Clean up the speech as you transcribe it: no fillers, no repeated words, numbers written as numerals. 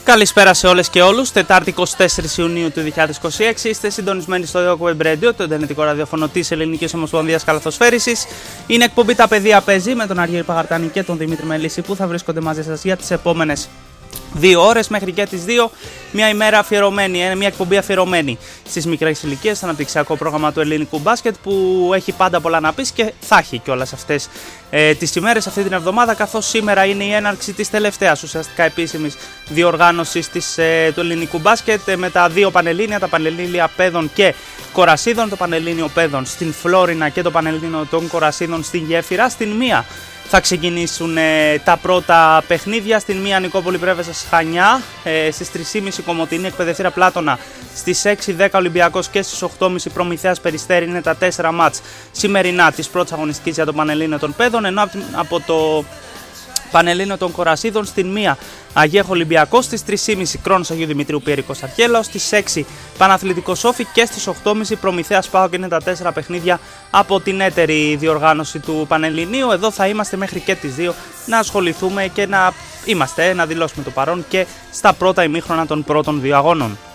Καλησπέρα σε όλες και όλους. Τετάρτη 24 Ιουνίου του 2026. Είστε συντονισμένοι στο Web Radio, το ιντερνετικό ραδιοφωνό της Ελληνικής Ομοσπονδίας Καλαθοσφαίρισης. Είναι εκπομπή Τα Παιδεία Παίζει με τον Αργύρη Παγαρτάνη και τον Δημήτρη Μελίσση που θα βρίσκονται μαζί σας για τις επόμενες 2 ώρες μέχρι και τις 2. Μια ημέρα αφιερωμένη, μια εκπομπή αφιερωμένη στις μικρές ηλικίες, στο αναπτυξιακό πρόγραμμα του ελληνικού μπάσκετ που έχει πάντα πολλά να πει και θα έχει κιόλας αυτές τις ημέρες, αυτή την εβδομάδα, καθώς σήμερα είναι η έναρξη της τελευταίας ουσιαστικά επίσημης διοργάνωσης του ελληνικού μπάσκετ με τα 2 πανελλήνια, τα Πανελλήνια Παιδών και Κορασίδων, το Πανελλήνιο Παιδών στην Φλόρινα και το Πανελλήνιο των Κορασίδων στην Γέφυρα. Στην μία θα ξεκινήσουν τα πρώτα παιχνίδια. Στην μία Νικόπολη Πρέβεζας Χανιά, στις 3.30 Κομοτηνή Εκπαιδευτήρα Πλάτωνα, στις 6-10 Ολυμπιακός και στις 8.30 Προμηθέας Περιστέρι. Είναι τα 4 μάτς σημερινά της πρώτης αγωνιστικής για το Πανελλήνιο των Παιδών, ενώ από το Πανελλήνιο των Κορασίδων στην μία Αγιέχο Ολυμπιακός, στις 3.30 Κρόνος Αγίου Δημητρίου Πιερικός Αρχέλαος, στις 6 Παναθλητικός Σόφι και στις 8.30 Προμηθέας ΠΑΟΚ. Είναι τα 4 παιχνίδια από την έτερη διοργάνωση του Πανελληνίου. Εδώ θα είμαστε μέχρι και τις 2 να ασχοληθούμε και να δηλώσουμε το παρόν και στα πρώτα ημίχρονα των πρώτων 2 αγώνων.